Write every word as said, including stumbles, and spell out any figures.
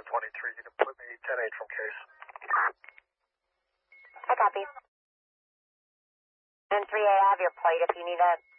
twenty-three. You can put me ten eight from case. I copy. And three A, I have your plate if you need it.